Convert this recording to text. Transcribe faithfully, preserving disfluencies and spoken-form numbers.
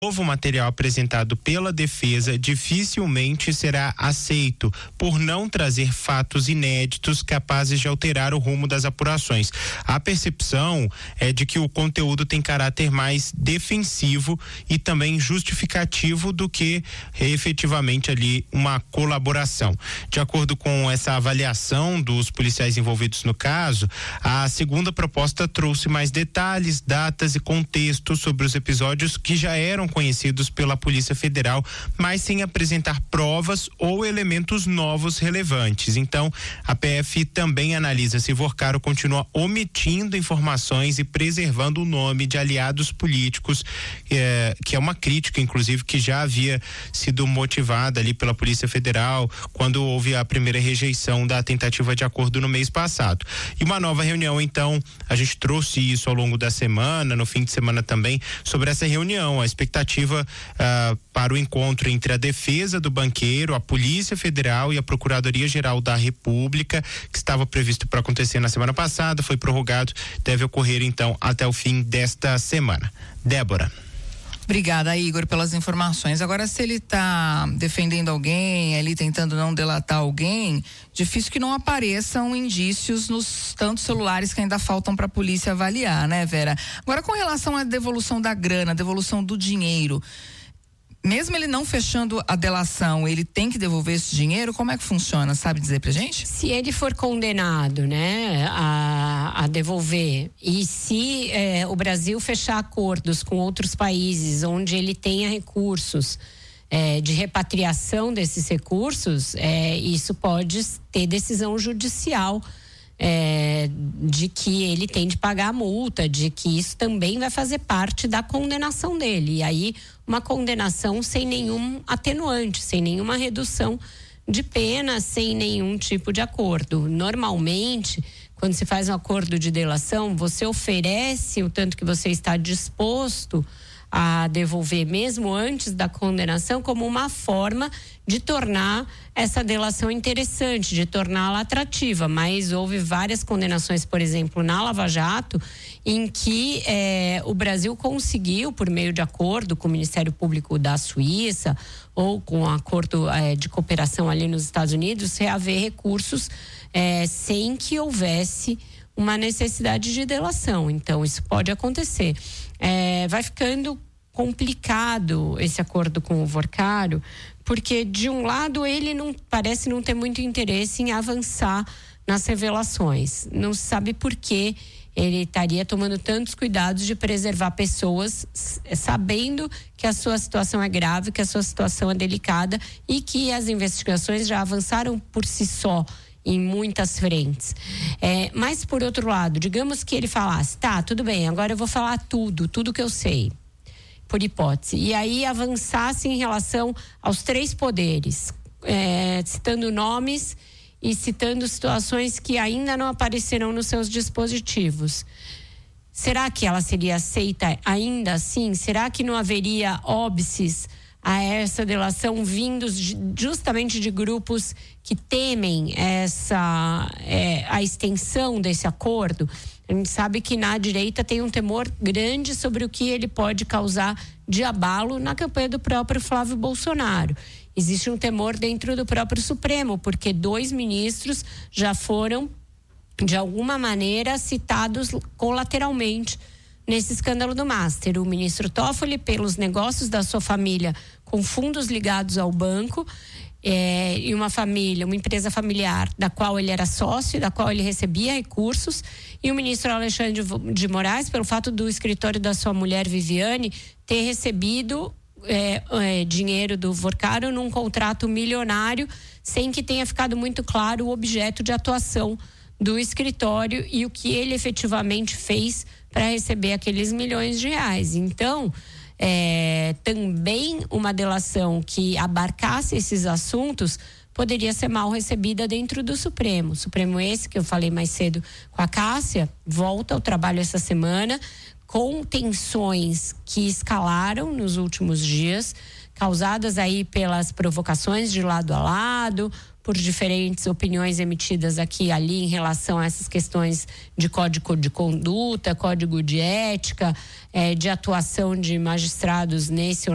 novo material apresentado pela defesa dificilmente será aceito por não trazer fatos inéditos capazes de alterar o rumo das apurações. A percepção é de que o conteúdo tem caráter mais defensivo e também justificativo do que efetivamente ali uma colaboração. De acordo com essa avaliação dos policiais envolvidos no caso, a segunda proposta trouxe mais detalhes, datas e contextos sobre os episódios que já eram conhecidos pela Polícia Federal, mas sem apresentar provas ou elementos novos relevantes. Então, a P F também analisa se Vorcaro continua omitindo informações e preservando o nome de aliados políticos, eh, que é uma crítica, inclusive, que já havia sido motivada ali pela Polícia Federal quando houve a primeira rejeição da tentativa de acordo no mês passado. E uma nova reunião, então, a gente trouxe isso ao longo da semana, no fim de semana também, sobre essa reunião, a expectativa Uh, para o encontro entre a defesa do banqueiro, a Polícia Federal e a Procuradoria-Geral da República, que estava previsto para acontecer na semana passada, foi prorrogado, deve ocorrer então até o fim desta semana. Débora. Obrigada, Igor, pelas informações. Agora, se ele está defendendo alguém, ali tentando não delatar alguém, difícil que não apareçam indícios nos tantos celulares que ainda faltam para a polícia avaliar, né, Vera? Agora, com relação à devolução da grana, devolução do dinheiro, mesmo ele não fechando a delação, ele tem que devolver esse dinheiro? Como é que funciona? Sabe dizer pra gente? Se ele for condenado, né, a, a devolver, e se é, o Brasil fechar acordos com outros países onde ele tenha recursos é, de repatriação desses recursos, é, isso pode ter decisão judicial É, de que ele tem de pagar a multa, de que isso também vai fazer parte da condenação dele. E aí, uma condenação sem nenhum atenuante, sem nenhuma redução de pena, sem nenhum tipo de acordo. Normalmente, quando se faz um acordo de delação, você oferece o tanto que você está disposto a devolver mesmo antes da condenação, como uma forma de tornar essa delação interessante, de torná-la atrativa. Mas houve várias condenações, por exemplo, na Lava Jato, em que eh, o Brasil conseguiu, por meio de acordo com o Ministério Público da Suíça ou com um acordo eh, de cooperação ali nos Estados Unidos, reaver recursos eh, sem que houvesse uma necessidade de delação. Então, isso pode acontecer. É, vai ficando complicado esse acordo com o Vorcaro, porque de um lado ele não parece não ter muito interesse em avançar nas revelações. Não se sabe por que ele estaria tomando tantos cuidados de preservar pessoas, sabendo que a sua situação é grave, que a sua situação é delicada e que as investigações já avançaram por si só em muitas frentes. É, mas, por outro lado, digamos que ele falasse, tá, tudo bem, agora eu vou falar tudo, tudo que eu sei, por hipótese. E aí avançasse em relação aos três poderes, é, citando nomes e citando situações que ainda não apareceram nos seus dispositivos. Será que ela seria aceita ainda assim? Será que não haveria óbices a essa delação vindos de, justamente de grupos que temem essa é, a extensão desse acordo? A gente sabe que na direita tem um temor grande sobre o que ele pode causar de abalo na campanha do próprio Flávio Bolsonaro. Existe um temor dentro do próprio Supremo, porque dois ministros já foram, de alguma maneira, citados colateralmente nesse escândalo do Master. O ministro Toffoli, pelos negócios da sua família com fundos ligados ao banco, é, e uma família, uma empresa familiar da qual ele era sócio, da qual ele recebia recursos, e o ministro Alexandre de Moraes, pelo fato do escritório da sua mulher Viviane ter recebido é, é, dinheiro do Vorcaro num contrato milionário, sem que tenha ficado muito claro o objeto de atuação do escritório e o que ele efetivamente fez para receber aqueles milhões de reais. Então, é, também uma delação que abarcasse esses assuntos poderia ser mal recebida dentro do Supremo. O Supremo esse que eu falei mais cedo com a Cássia, volta ao trabalho essa semana com tensões que escalaram nos últimos dias, causadas aí pelas provocações de lado a lado, por diferentes opiniões emitidas aqui e ali em relação a essas questões de código de conduta, código de ética, eh, de atuação de magistrados nesse